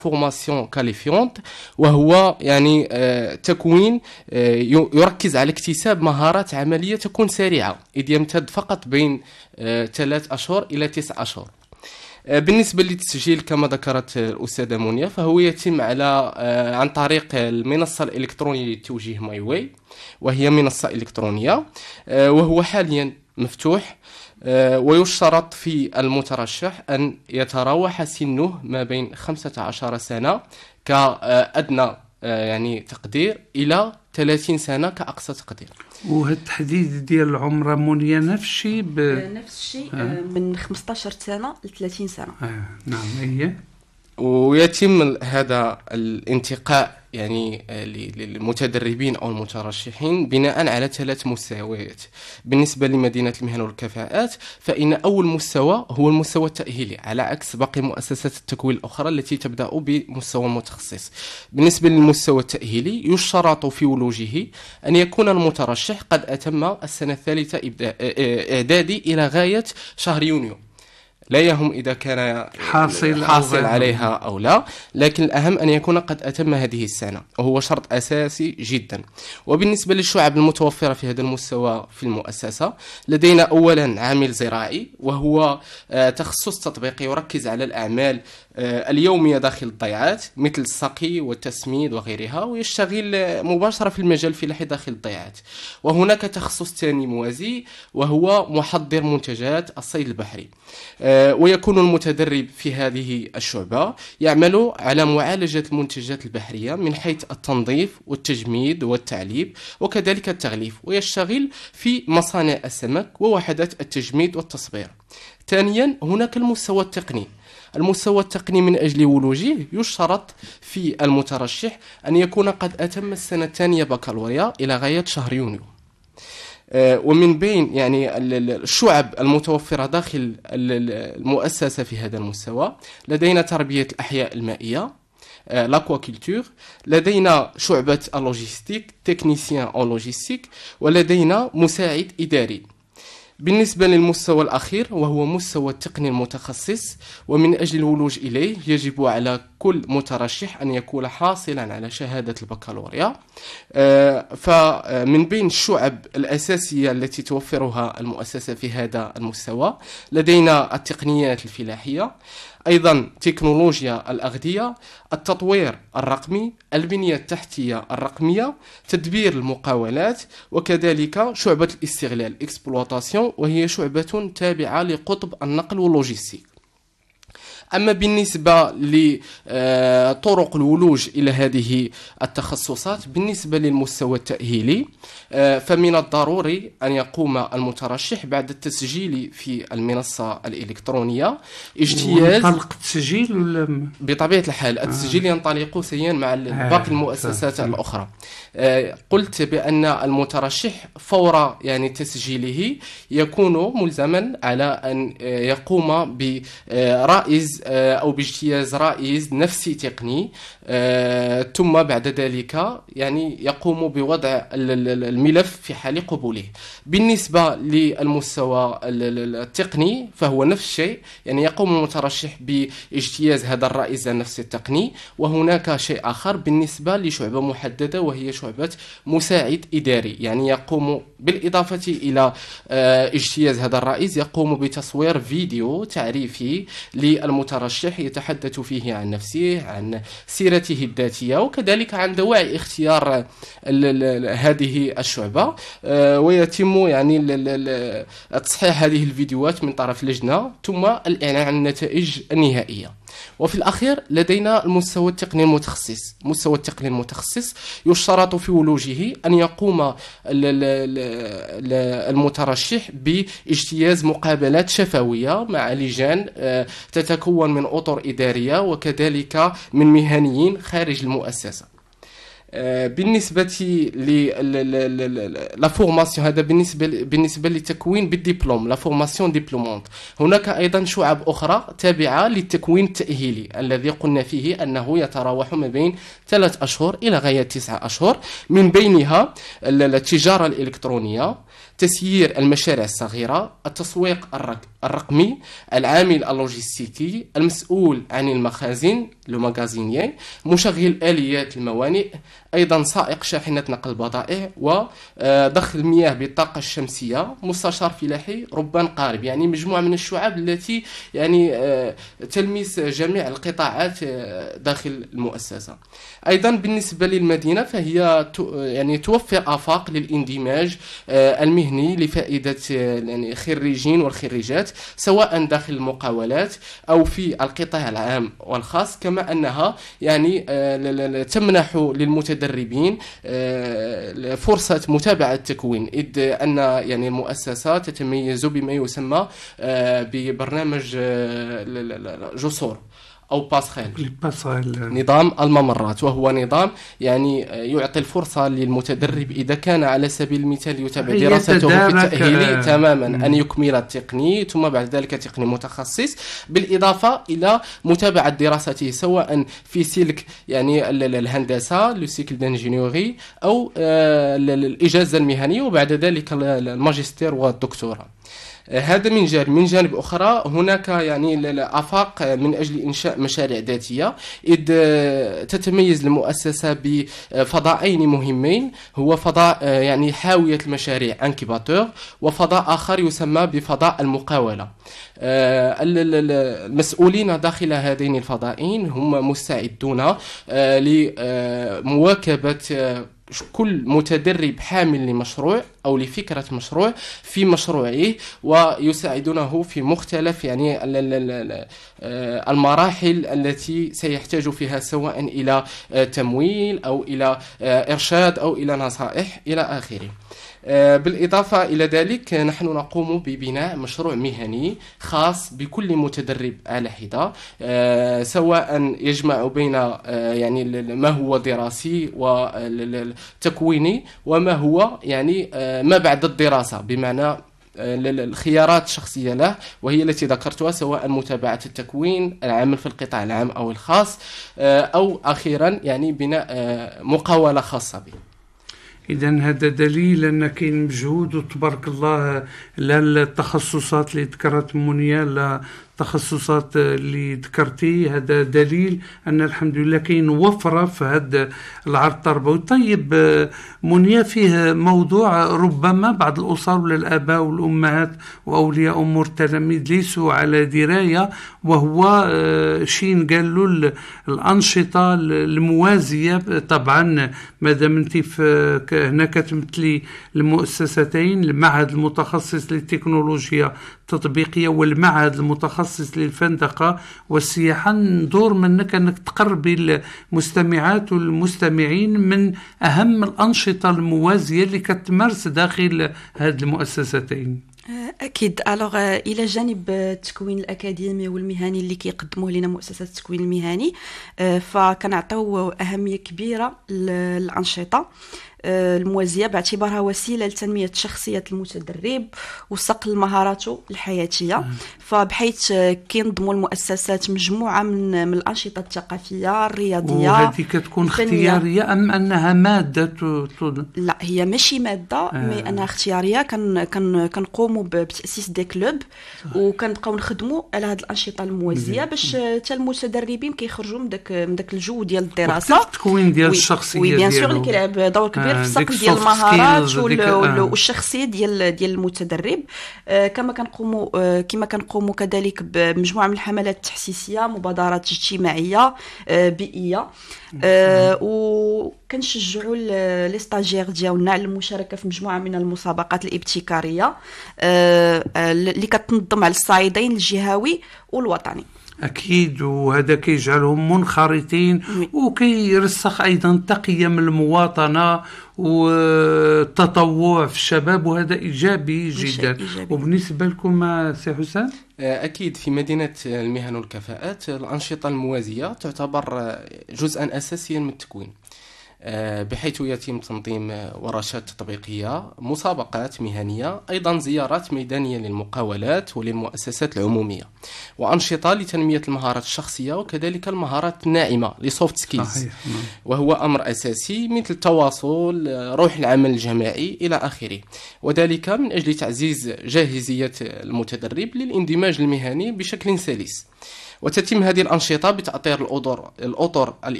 فورماسيون كاليفيونت، وهو يعني تكوين يركز على اكتساب مهارات عملية تكون سريعة، إذ يمتد فقط بين 3 أشهر إلى 9 أشهر. بالنسبة للتسجيل كما ذكرت الأستاذة منيا، فهو يتم عن طريق المنصة الإلكترونية للتوجيه ماي واي، وهي منصة إلكترونية، وهو حاليا مفتوح، ويشترط في المترشح أن يتراوح سنه ما بين 15 سنة كأدنى يعني تقدير إلى 30 سنة كأقصى تقدير. والتحديد ديال العمر منيا نفس الشيء نفس الشيء من 15 سنة ل 30 سنة. نعم هي. ويتم هذا الانتقاء يعني للمتدربين أو المترشحين بناء على 3 مستويات. بالنسبة لمدينة المهن والكفاءات، فإن أول مستوى هو المستوى التأهيلي، على عكس باقي مؤسسات التكوين الأخرى التي تبدأ بمستوى متخصص. بالنسبة للمستوى التأهيلي، يشترط في ولوجه أن يكون المترشح قد أتم السنة الثالثة إعدادي إلى غاية شهر يونيو. لا يهم إذا كان حاصل عليها أو لا، لكن الأهم أن يكون قد أتم هذه السنة، وهو شرط أساسي جدا. وبالنسبة للشعب المتوفرة في هذا المستوى في المؤسسة، لدينا أولا عامل زراعي، وهو تخصص تطبيقي يركز على الأعمال اليومية داخل الضيعات مثل السقي والتسميد وغيرها، ويشتغل مباشرة في المجال الفلاحي داخل الضيعات. وهناك تخصص ثاني موازي، وهو محضر منتجات الصيد البحري، ويكون المتدرب في هذه الشعبة يعمل على معالجة المنتجات البحرية من حيث التنظيف والتجميد والتعليب وكذلك التغليف، ويشتغل في مصانع السمك ووحدات التجميد والتصبير. ثانيا، هناك المستوى التقني. المستوى التقني من أجل ولوجه يشترط في المترشح أن يكون قد أتم السنة الثانية بكالوريا إلى غاية شهر يونيو. ومن بين يعني الشعب المتوفرة داخل المؤسسة في هذا المستوى، لدينا تربية الأحياء المائية، لاكواكولتور، لدينا شعبة اللوجيستيك، تكنيسيان أو لوجيستيك، ولدينا مساعد إداري. بالنسبة للمستوى الأخير وهو مستوى التقني المتخصص، ومن أجل الولوج إليه يجب على كل مترشح أن يكون حاصلا على شهادة البكالوريا. فمن بين الشعب الأساسية التي توفرها المؤسسة في هذا المستوى، لدينا التقنيات الفلاحية، أيضا تكنولوجيا الأغذية، التطوير الرقمي، البنية التحتية الرقمية، تدبير المقاولات، وكذلك شعبة الاستغلال إكسبلواتاسيون، وهي شعبة تابعة لقطب النقل واللوجيستيك. أما بالنسبة لطرق الولوج إلى هذه التخصصات، بالنسبة للمستوى التأهيلي، فمن الضروري أن يقوم المترشح بعد التسجيل في المنصة الإلكترونية اجتياز. ينطلق التسجيل ولا؟ بطبيعة الحال التسجيل ينطلق سيا مع باقي المؤسسات الأخرى. قلت بأن المترشح فور يعني تسجيله يكون ملزما على أن يقوم برائز أو باجتياز رائز نفسي تقني، ثم بعد ذلك يعني يقوم بوضع الملف في حال قبوله. بالنسبة للمستوى التقني فهو نفس الشيء، يعني يقوم المترشح باجتياز هذا الرائز النفسي التقني. وهناك شيء آخر بالنسبة لشعبة محددة، وهي شعبة مساعد إداري، يعني يقوم بالإضافة إلى اجتياز هذا الرائز يقوم بتصوير فيديو تعريفي للمترشح يتحدث فيه عن نفسه، عن سيرته الذاتية، وكذلك عن دواعي اختيار هذه الشعبة. ويتم يعني تصحيح هذه الفيديوهات من طرف لجنة، ثم الإعلان عن النتائج النهائية. وفي الأخير لدينا المستوى التقني المتخصص. المستوى التقني المتخصص يشترط في ولوجه أن يقوم المترشح باجتياز مقابلات شفوية مع لجان تتكون من أطر إدارية وكذلك من مهنيين خارج المؤسسة. بالنسبة لا فورماسيون، هذا بالنسبة للتكوين بالدبلوم، لا فورماسيون ديبلومونت. هناك أيضا شعب أخرى تابعة للتكوين التأهيلي الذي قلنا فيه أنه يتراوح ما بين 3 أشهر إلى غاية 9 أشهر، من بينها التجارة الإلكترونية، تسيير المشاريع الصغيرة، التسويق الرقمي، العامل اللوجستيكي، المسؤول عن المخازن لو ماغازينيي، مشغل آليات الموانئ، أيضا سائق شاحنة نقل البضائع، ودخل المياه بالطاقة الشمسية، مستشار فلاحي، ربان قارب. يعني مجموعة من الشعب التي يعني تلمس جميع القطاعات داخل المؤسسة. أيضا بالنسبة للمدينة فهي يعني توفر آفاق للاندماج المهني لفائدة يعني الخريجين والخريجات، سواء داخل المقاولات أو في القطاع العام والخاص، كما أنها يعني تمنح للمتدربين فرصة متابعة التكوين، إذ أن يعني المؤسسة تتميز بما يسمى ببرنامج جسور أو باسخيل، نظام الممرات، وهو نظام يعني يعطي الفرصة للمتدرب إذا كان على سبيل المثال يتابع دراسته في التأهيلي تماما أن يكمل التقني، ثم بعد ذلك تقني متخصص، بالإضافة إلى متابعة دراسته سواء في سلك يعني الهندسة لو سيكل دانجينيوري أو الإجازة المهنية، وبعد ذلك الماجستير والدكتوراه. هذا من جانب. من جانب أخرى هناك يعني آفاق من أجل إنشاء مشاريع ذاتية، إذ تتميز المؤسسة بفضاءين مهمين، هو فضاء يعني حاوية المشاريع انكيباتور، وفضاء آخر يسمى بفضاء المقاولة. المسؤولين داخل هذين الفضائين هم مستعدون لمواكبة كل متدرب حامل لمشروع أو لفكرة مشروع في مشروعه، ويساعدونه في مختلف يعني المراحل التي سيحتاج فيها سواء إلى تمويل أو إلى إرشاد أو إلى نصائح إلى آخره. بالإضافة إلى ذلك نحن نقوم ببناء مشروع مهني خاص بكل متدرب على حدة، سواء يجمع بين يعني ما هو دراسي وتكويني وما هو يعني ما بعد الدراسة، بمعنى الخيارات الشخصية له، وهي التي ذكرتها، سواء متابعة التكوين، العمل في القطاع العام أو الخاص، أو أخيرا يعني بناء مقاولة خاصة به. إذا هذا دليل أن كاين مجهود وتبارك الله، لا التخصصات اللي ذكرت منيا لا التخصصات اللي ذكرتي، هذا دليل أن الحمد لله كاين وفرة في هذا العرض التربوي. طيب منيا، فيه موضوع ربما بعض الأسر ولا الآباء والأمهات وأولياء أمور التلاميذ ليسوا على دراية، وهو شين قال له الأنشطة الموازية. طبعا مادام انت هنا كتمثلي المؤسستين، المعهد المتخصص للتكنولوجيا التطبيقية والمعهد المتخصص للفندقة والسياحة، ندور منك أنك تقربي المستمعات والمستمعين من أهم الأنشطة الموازية اللي كتمارس داخل هذه المؤسستين. أكيد. إلى جانب التكوين الأكاديمي والمهني اللي كيقدموه لنا مؤسسات التكوين المهني، فكنعطيو أهمية كبيرة للأنشطة الموازية باعتبارها وسيلة لتنمية شخصية المتدرب وصقل مهاراته الحياتية. فبحيث كينظموا المؤسسات مجموعة من الأنشطة الثقافية الرياضية. وهذه كتكون اختيارية أم أنها مادة؟ لا، هي ماشي مادة، مي أنها اختيارية. كنقوموا بتأسيس دي كلوب، وكنبقاو نخدموا على هذه الأنشطة الموازية باش حتى المتدربين كيخرجوا من داك الجو ديال الدراسة، التكوين ديال الشخصية ديالو. بيان سور اللي كيلعب دور كبير في الصقل ديال المهارات والشخصيه ديال المتدرب. كما كنقوموا كذلك بمجموعه من الحملات التحسيسيه، مبادرات اجتماعيه بيئيه، وكنشجعوا لي ستاجير ديالنا على المشاركه في مجموعه من المسابقات الابتكاريه اللي كتنظم على الصعيدين الجهوي والوطني. أكيد، وهذا كيجعلهم منخرطين وكيرسخ أيضا تقيم المواطنة والتطوع في الشباب، وهذا إيجابي جدا. وبالنسبة لكم سي حسام؟ أكيد في مدينة المهن والكفاءات الأنشطة الموازية تعتبر جزءا أساسيا من التكوين. بحيث يتم تنظيم ورشات تطبيقية، مسابقات مهنية، أيضا زيارات ميدانية للمقاولات وللمؤسسات العمومية، وأنشطة لتنمية المهارات الشخصية وكذلك المهارات الناعمة لسوفت سكيلز، وهو أمر أساسي مثل التواصل، روح العمل الجماعي إلى آخره، وذلك من أجل تعزيز جاهزية المتدرب للاندماج المهني بشكل سلس. وتتم هذه الأنشطة بتأطير الأطر